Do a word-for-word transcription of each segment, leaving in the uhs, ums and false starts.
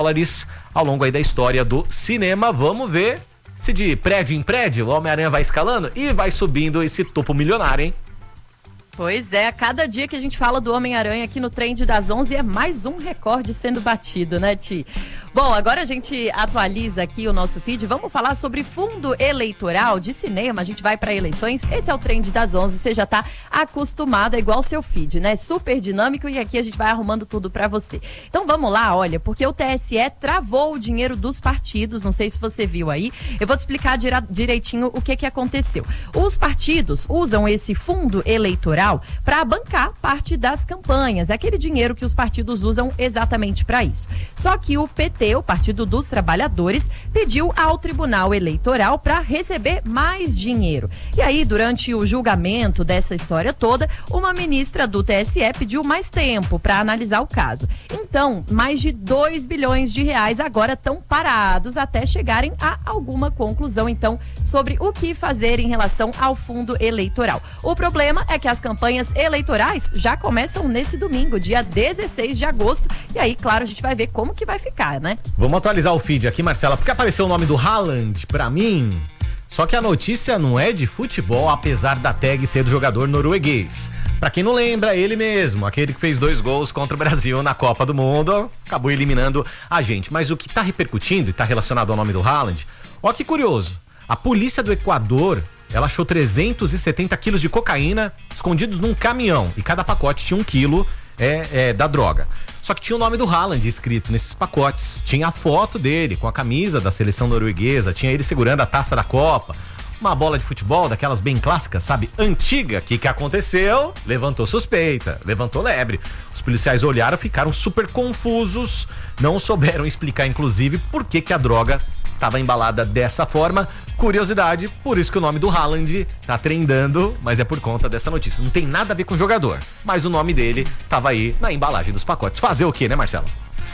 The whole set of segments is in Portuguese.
dólares ao longo aí da história do cinema. Vamos ver se de prédio em prédio o Homem-Aranha vai escalando e vai subindo esse topo milionário, hein? Pois é, a cada dia que a gente fala do Homem-Aranha aqui no Trend das onze é mais um recorde sendo batido, né, Ti? Bom, agora a gente atualiza aqui o nosso feed. Vamos falar sobre fundo eleitoral de cinema. A gente vai para eleições. Esse é o Trend das onze. Você já tá acostumado, é igual o seu feed, né? Super dinâmico e aqui a gente vai arrumando tudo para você. Então vamos lá, olha, porque o T S E travou o dinheiro dos partidos. Não sei se você viu aí. Eu vou te explicar direitinho o que que aconteceu. Os partidos usam esse fundo eleitoral para bancar parte das campanhas. É aquele dinheiro que os partidos usam exatamente para isso. Só que o P T, o Partido dos Trabalhadores, pediu ao Tribunal Eleitoral para receber mais dinheiro. E aí, durante o julgamento dessa história toda, uma ministra do T S E pediu mais tempo para analisar o caso. Então, mais de dois bilhões de reais agora estão parados até chegarem a alguma conclusão, então, sobre o que fazer em relação ao fundo eleitoral. O problema é que as campanhas eleitorais já começam nesse domingo, dia dezesseis de agosto, e aí, claro, a gente vai ver como que vai ficar, né? Vamos atualizar o feed aqui, Marcela, porque apareceu o nome do Haaland pra mim, só que a notícia não é de futebol, apesar da tag ser do jogador norueguês. Pra quem não lembra, ele mesmo, aquele que fez dois gols contra o Brasil na Copa do Mundo, acabou eliminando a gente. Mas o que tá repercutindo e tá relacionado ao nome do Haaland, ó que curioso, a polícia do Equador, ela achou trezentos e setenta quilos de cocaína escondidos num caminhão, e cada pacote tinha um quilo é, é, da droga. Só que tinha o nome do Haaland escrito nesses pacotes. Tinha a foto dele com a camisa da seleção norueguesa, tinha ele segurando a taça da Copa, uma bola de futebol daquelas bem clássicas, sabe? Antiga. O que que aconteceu? Levantou suspeita, levantou lebre. Os policiais olharam, ficaram super confusos, não souberam explicar, inclusive, por que que a droga estava embalada dessa forma. Curiosidade, por isso que o nome do Haaland tá trendando, mas é por conta dessa notícia. Não tem nada a ver com o jogador, mas o nome dele tava aí na embalagem dos pacotes. Fazer o quê, né, Marcelo?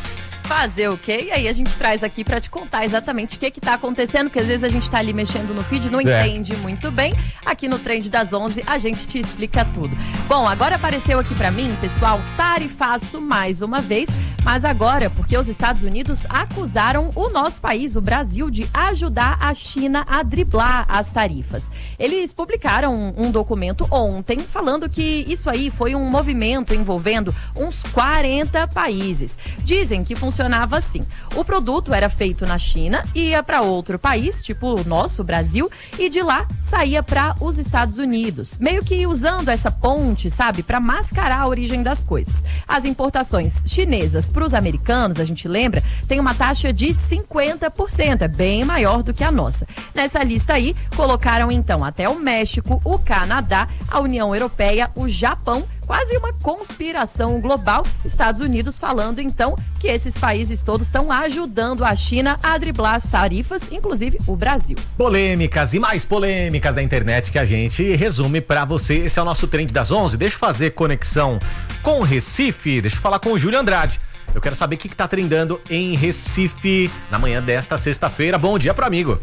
Fazer o quê? E aí a gente traz aqui pra te contar exatamente o que que tá acontecendo, porque às vezes a gente tá ali mexendo no feed, não É. entende muito bem. Aqui no Trend das onze a gente te explica tudo. Bom, agora apareceu aqui pra mim, pessoal, tarifaço mais uma vez, mas agora porque os Estados Unidos acusaram o nosso país, o Brasil, de ajudar a China a driblar as tarifas. Eles publicaram um, um documento ontem falando que isso aí foi um movimento envolvendo uns quarenta países. Dizem que funcionava assim: o produto era feito na China, ia para outro país, tipo o nosso, Brasil, e de lá saía para os Estados Unidos, meio que usando essa ponte, sabe, para mascarar a origem das coisas. As importações chinesas para os americanos, a gente lembra, tem uma taxa de cinquenta por cento, é bem maior do que a nossa. Nessa lista aí, colocaram então até o México, o Canadá, a União Europeia, o Japão, quase uma conspiração global. Estados Unidos falando então que esses países todos estão ajudando a China a driblar as tarifas, inclusive o Brasil. Polêmicas e mais polêmicas da internet que a gente resume pra você. Esse é o nosso Trend das onze. Deixa eu fazer conexão com Recife, deixa eu falar com o Júlio Andrade. Eu quero saber o que que tá trendando em Recife na manhã desta sexta-feira. Bom dia pro amigo.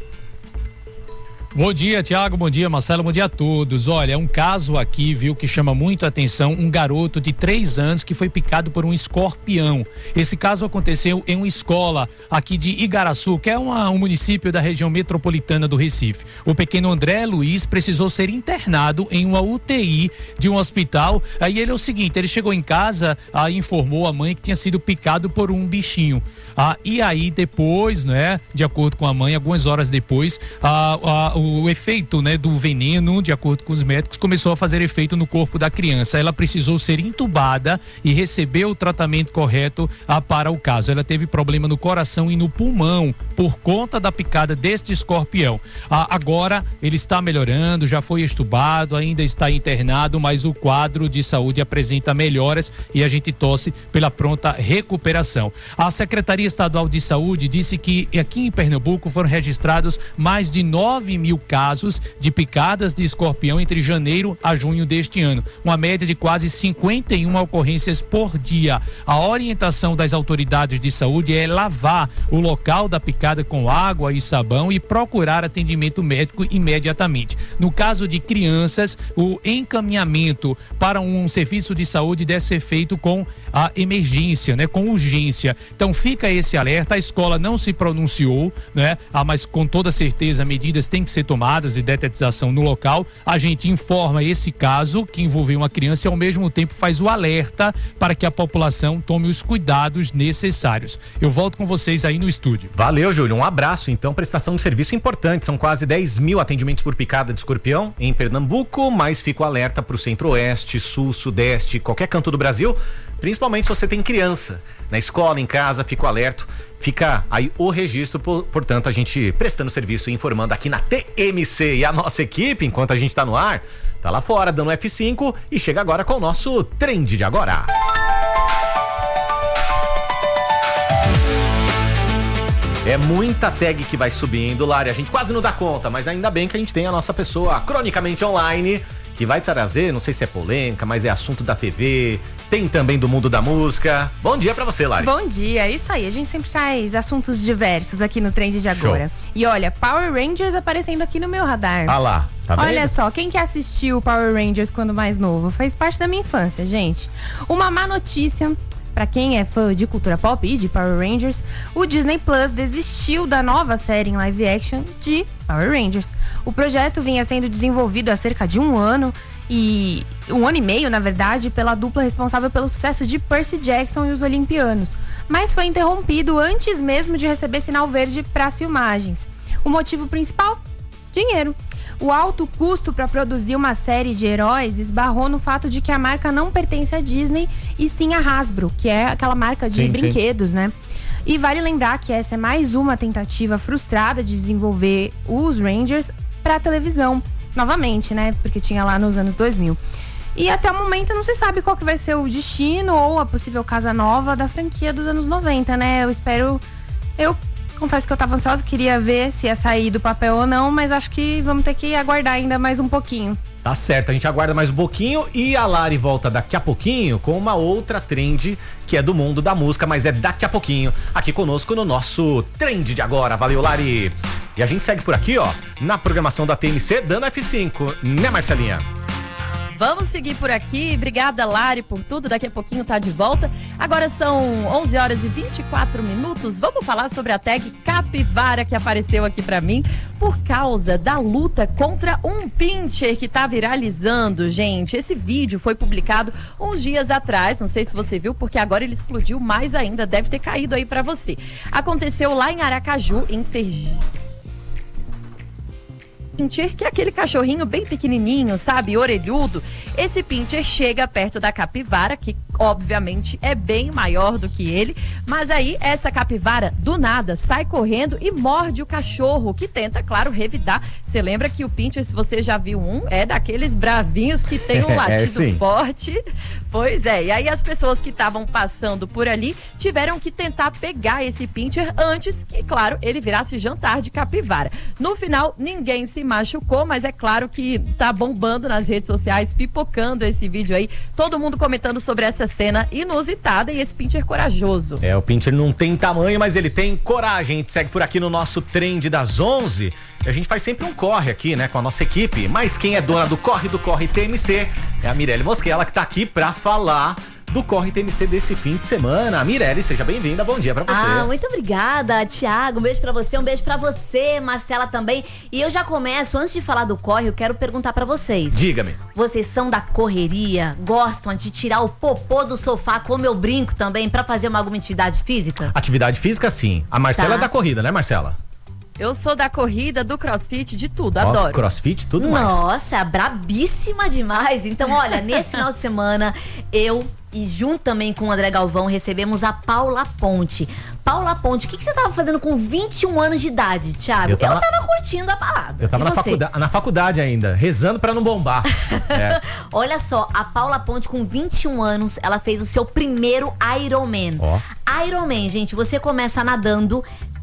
Bom dia, Tiago, bom dia, Marcelo, bom dia a todos. Olha, é um caso aqui, viu, que chama muito a atenção, um garoto de três anos que foi picado por um escorpião. Esse caso aconteceu em uma escola aqui de Igaraçu, que é uma, um município da região metropolitana do Recife. O pequeno André Luiz precisou ser internado em uma U T I de um hospital. Aí ele é o seguinte, ele chegou em casa, aí informou a mãe que tinha sido picado por um bichinho. Ah, e aí depois, né, de acordo com a mãe, algumas horas depois, ah, ah, o o efeito, né, do veneno, de acordo com os médicos, começou a fazer efeito no corpo da criança. Ela precisou ser entubada e receber o tratamento correto ah, para o caso. Ela teve problema no coração e no pulmão por conta da picada deste escorpião. Ah, agora ele está melhorando, já foi entubado, ainda está internado, mas o quadro de saúde apresenta melhoras e a gente torce pela pronta recuperação. A Secretaria Estadual de Saúde disse que aqui em Pernambuco foram registrados mais de nove mil mil casos de picadas de escorpião entre janeiro a junho deste ano. Uma média de quase cinquenta e uma ocorrências por dia. A orientação das autoridades de saúde é lavar o local da picada com água e sabão e procurar atendimento médico imediatamente. No caso de crianças, o encaminhamento para um serviço de saúde deve ser feito com a emergência, né, com urgência. Então fica esse alerta. A escola não se pronunciou, né, ah, mas com toda certeza medidas têm que ser tomadas de detetização no local. A gente informa esse caso que envolveu uma criança e ao mesmo tempo faz o alerta para que a população tome os cuidados necessários. Eu volto com vocês aí no estúdio. Valeu, Júlio. Um abraço. Então, prestação de serviço importante. São quase dez mil atendimentos por picada de escorpião em Pernambuco, mas fica o alerta para o centro-oeste, sul, sudeste, qualquer canto do Brasil, principalmente se você tem criança. Na escola, em casa, fica o alerta. Fica aí o registro, portanto, a gente prestando serviço e informando aqui na T M C. E a nossa equipe, enquanto a gente tá no ar, tá lá fora dando F cinco e chega agora com o nosso Trend de Agora. É muita tag que vai subindo, Lari, a gente quase não dá conta, mas ainda bem que a gente tem a nossa pessoa cronicamente online, que vai trazer, não sei se é polêmica, mas é assunto da T V, tem também do mundo da música. Bom dia pra você, Lari. Bom dia, é isso aí, a gente sempre traz assuntos diversos aqui no Trend de Agora. Show. E olha, Power Rangers aparecendo aqui no meu radar. Ah lá, tá vendo? Olha só, quem que assistiu Power Rangers quando mais novo? Faz parte da minha infância, gente. Uma má notícia... Pra quem é fã de cultura pop e de Power Rangers, o Disney Plus desistiu da nova série em live action de Power Rangers. O projeto vinha sendo desenvolvido há cerca de um ano e um ano e meio, na verdade, pela dupla responsável pelo sucesso de Percy Jackson e os Olimpianos, mas foi interrompido antes mesmo de receber sinal verde para as filmagens. O motivo principal? Dinheiro. O alto custo para produzir uma série de heróis esbarrou no fato de que a marca não pertence à Disney e sim à Hasbro, que é aquela marca de sim, brinquedos, sim. né? E vale lembrar que essa é mais uma tentativa frustrada de desenvolver os Rangers para televisão, novamente, né? Porque tinha lá nos anos dois mil. E até o momento não se sabe qual que vai ser o destino ou a possível casa nova da franquia dos anos noventa, né? Eu espero... Eu confesso que eu tava ansiosa, queria ver se ia sair do papel ou não, mas acho que vamos ter que aguardar ainda mais um pouquinho. Tá certo, a gente aguarda mais um pouquinho e a Lari volta daqui a pouquinho com uma outra trend que é do mundo da música, mas é daqui a pouquinho, aqui conosco no nosso Trend de Agora. Valeu, Lari! E a gente segue por aqui, ó, na programação da T M C, dando F cinco, né, Marcelinha? Vamos seguir por aqui. Obrigada, Lari, por tudo. Daqui a pouquinho tá de volta. Agora são onze horas e vinte e quatro minutos. Vamos falar sobre a tag Capivara que apareceu aqui pra mim por causa da luta contra um pincher que tá viralizando, gente. Esse vídeo foi publicado uns dias atrás. Não sei se você viu, porque agora ele explodiu mais ainda. Deve ter caído aí pra você. Aconteceu lá em Aracaju, em Sergipe. Pincher, que é aquele cachorrinho bem pequenininho, sabe, orelhudo. Esse pincher chega perto da capivara, que obviamente é bem maior do que ele, mas aí essa capivara do nada sai correndo e morde o cachorro, que tenta, claro, revidar. Você lembra que o pincher, se você já viu um, é daqueles bravinhos que tem um latido é, forte. Pois é, e aí as pessoas que estavam passando por ali tiveram que tentar pegar esse pincher antes que, claro, ele virasse jantar de capivara. No final, ninguém se machucou, mas é claro que tá bombando nas redes sociais, pipocando esse vídeo aí, todo mundo comentando sobre essa cena inusitada e esse pincher corajoso. É, o pincher não tem tamanho, mas ele tem coragem. A gente segue por aqui no nosso Trend das onze. A gente faz sempre um corre aqui, né, com a nossa equipe, mas quem é dona do Corre do Corre T M C é a Mirelle Mosquela, que tá aqui pra falar do Corre T M C desse fim de semana. Mirelle, seja bem-vinda, bom dia pra você. Ah, muito obrigada, Thiago, um beijo pra você, um beijo pra você, Marcela também. E eu já começo, antes de falar do corre, eu quero perguntar pra vocês. Diga-me. Vocês são da correria? Gostam de tirar o popô do sofá, como eu brinco também, pra fazer uma alguma atividade física? Atividade física, sim. A Marcela tá. é da corrida, né, Marcela? Eu sou da corrida, do crossfit, de tudo, adoro. Oh, crossfit, tudo mais. Nossa, brabíssima demais. Então, olha, nesse final de semana, eu e junto também com o André Galvão, recebemos a Paula Ponte. Paula Ponte, o que, que você tava fazendo com vinte e um anos de idade, Thiago? Eu tava, eu tava curtindo a palavra. Eu tava na, faculda na faculdade ainda, rezando pra não bombar. É. Olha só, a Paula Ponte com vinte e um anos, ela fez o seu primeiro Ironman. Oh. Ironman, gente, você começa nadando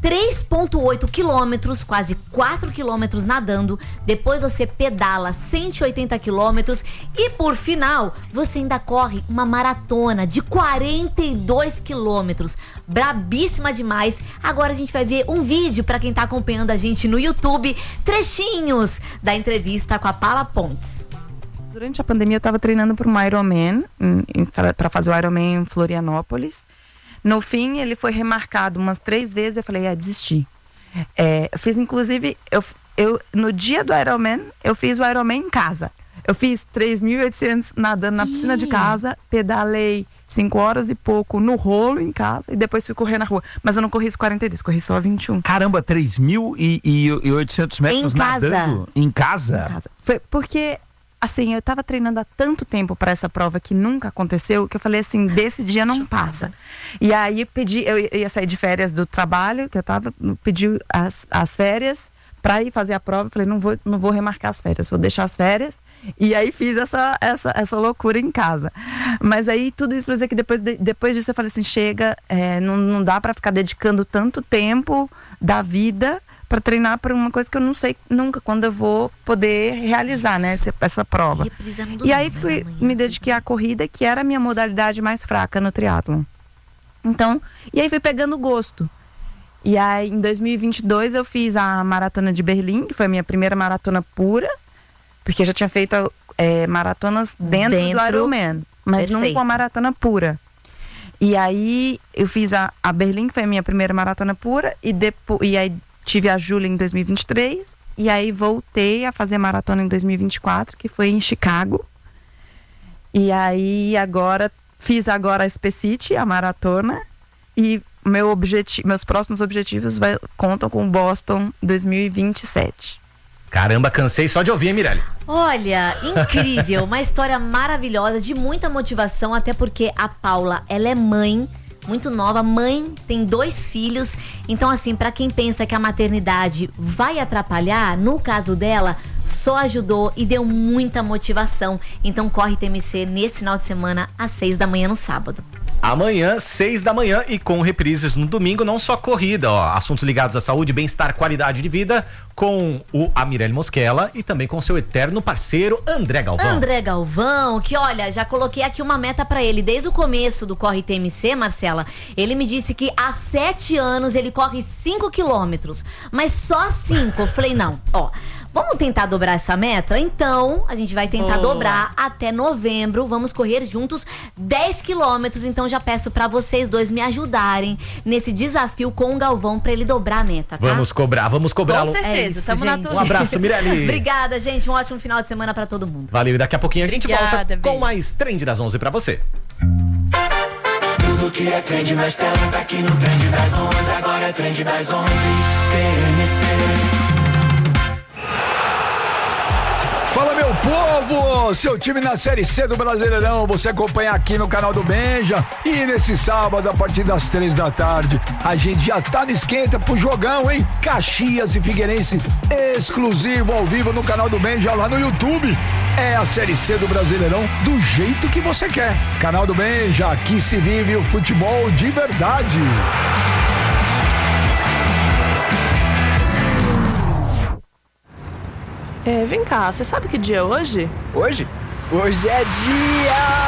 três vírgula oito quilômetros, quase quatro quilômetros nadando. Depois você pedala cento e oitenta quilômetros e por final você ainda corre uma maratona de quarenta e dois quilômetros. Brabíssima demais. Agora a gente vai ver um vídeo para quem tá acompanhando a gente no YouTube, trechinhos da entrevista com a Paula Pontes. Durante a pandemia eu estava treinando para um Ironman, para fazer o Ironman em Florianópolis. No fim, ele foi remarcado umas três vezes. Eu falei, ah, desisti. É, eu fiz, inclusive, eu, eu, no dia do Ironman, eu fiz o Ironman em casa. Eu fiz três mil e oitocentos nadando na piscina de casa, pedalei cinco horas e pouco no rolo em casa e depois fui correr na rua. Mas eu não corri os quarenta e dois, corri só vinte e um. Caramba, três mil e oitocentos metros em nadando? Casa. Em casa? Em casa. Foi porque... Assim, eu tava treinando há tanto tempo para essa prova que nunca aconteceu, que eu falei assim, desse dia não passa. E aí eu pedi, eu ia sair de férias do trabalho, que eu tava, pedi as, as férias para ir fazer a prova. Eu falei, não vou, não vou remarcar as férias, vou deixar as férias. E aí fiz essa, essa, essa loucura em casa. Mas aí tudo isso para dizer que depois, de, depois disso eu falei assim, chega, é, não, não dá para ficar dedicando tanto tempo da vida para treinar para uma coisa que eu não sei nunca quando eu vou poder realizar, né, essa, essa prova. E aí fui, me dediquei à corrida, que era a minha modalidade mais fraca no triatlon. Então, e aí fui pegando gosto. E aí em dois mil e vinte e dois eu fiz a maratona de Berlim, que foi a minha primeira maratona pura, porque eu já tinha feito é, maratonas dentro, dentro do Ironman, mas perfeito. Nunca uma maratona pura. E aí eu fiz a, a Berlim, que foi a minha primeira maratona pura, e depois e aí tive a Júlia em dois mil e vinte e três, e aí voltei a fazer maratona em dois mil e vinte e quatro, que foi em Chicago. E aí agora, fiz agora a Spacity, a maratona, e meu objetivo, meus próximos objetivos vai, contam com Boston dois mil e vinte e sete. Caramba, cansei só de ouvir, hein, Mirelle? Olha, incrível, uma história maravilhosa, de muita motivação, até porque a Paula, ela é mãe, muito nova, mãe, tem dois filhos. Então assim, pra quem pensa que a maternidade vai atrapalhar, no caso dela, só ajudou e deu muita motivação. Então corre T M C nesse final de semana às seis da manhã no sábado. Amanhã, seis da manhã e com reprises no domingo, não só corrida, ó, assuntos ligados à saúde, bem-estar, qualidade de vida, com o a Mirelle Mosquela e também com seu eterno parceiro André Galvão. André Galvão, que olha, já coloquei aqui uma meta pra ele desde o começo do Corre T M C, Marcela. Ele me disse que há sete anos ele corre cinco quilômetros, mas só cinco. Eu falei, não, ó, vamos tentar dobrar essa meta? Então, a gente vai tentar Boa. dobrar até novembro. Vamos correr juntos dez quilômetros. Então, já peço pra vocês dois me ajudarem nesse desafio com o Galvão pra ele dobrar a meta, tá? Vamos cobrar, vamos cobrar. Com certeza, é isso, tamo na Um abraço, Mirelle. Obrigada, gente. Um ótimo final de semana pra todo mundo. Valeu, e daqui a pouquinho a gente Obrigada, volta beijo. com mais Trend das onze pra você. Tudo que é trend nas telas tá aqui no Trend das onze. Agora é Trend das onze. T M C. Fala, meu povo! Seu time na Série C do Brasileirão, você acompanha aqui no canal do Benja. E nesse sábado, a partir das três da tarde, a gente já tá no esquenta pro jogão, hein? Caxias e Figueirense, exclusivo ao vivo no canal do Benja, lá no YouTube. É a Série C do Brasileirão do jeito que você quer. Canal do Benja, aqui se vive o futebol de verdade. É, vem cá, você sabe que dia é hoje? Hoje? Hoje é dia...